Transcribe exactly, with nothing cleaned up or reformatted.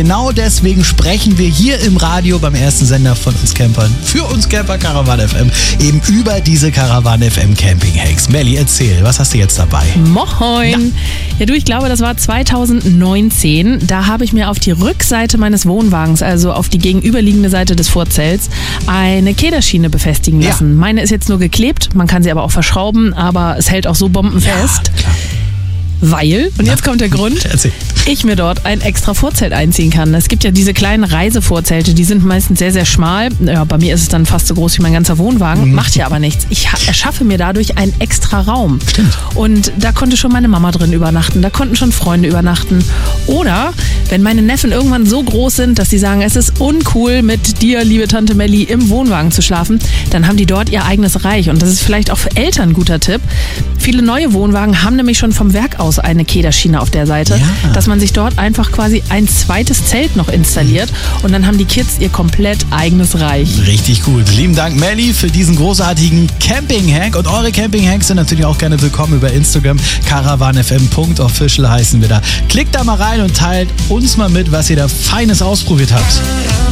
genau deswegen sprechen wir hier im Radio beim ersten Sender von uns Campern, für uns Camper Caravan F M, eben über diese Caravan F M Camping Hacks. Melli, erzähl, was hast du jetzt dabei? Moin! Ja. ja du, ich glaube, das war zweitausendneunzehn. Da habe ich mir auf die Rückseite meines Wohnwagens, also auf die gegenüberliegende Seite des Vorzelts, eine Kederschiene befestigen lassen. Ja. Meine ist jetzt nur geklebt, man kann sie aber auch verschrauben, aber es hält auch so bombenfest. Ja, klar. Weil, und jetzt kommt der Grund, ich mir dort ein extra Vorzelt einziehen kann. Es gibt ja diese kleinen Reisevorzelte, die sind meistens sehr, sehr schmal. Ja, bei mir ist es dann fast so groß wie mein ganzer Wohnwagen, mhm. macht ja aber nichts. Ich erschaffe mir dadurch einen extra Raum. Stimmt. Und da konnte schon meine Mama drin übernachten, da konnten schon Freunde übernachten. Oder wenn meine Neffen irgendwann so groß sind, dass sie sagen, es ist uncool, mit dir, liebe Tante Melli, im Wohnwagen zu schlafen, dann haben die dort ihr eigenes Reich. Und das ist vielleicht auch für Eltern ein guter Tipp. Viele neue Wohnwagen haben nämlich schon vom Werk aus eine Kederschiene auf der Seite, ja. dass man sich dort einfach quasi ein zweites Zelt noch installiert und dann haben die Kids ihr komplett eigenes Reich. Richtig gut. Lieben Dank, Melli, für diesen großartigen Camping-Hack. Und eure Camping-Hacks sind natürlich auch gerne willkommen über Instagram. caravanfm punkt official heißen wir da. Klickt da mal rein und teilt uns mal mit, was ihr da Feines ausprobiert habt.